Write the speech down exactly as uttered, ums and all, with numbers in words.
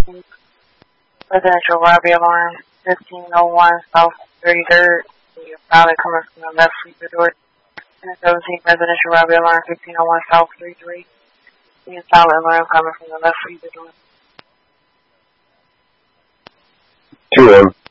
Residential robbery alarm, fifteen oh one South thirty-third. You're probably coming from the left sleeper door. And seventeen residential robbery alarm, fifteen oh one South thirty-three. You're silent alarm coming from the left sleeper door. two one.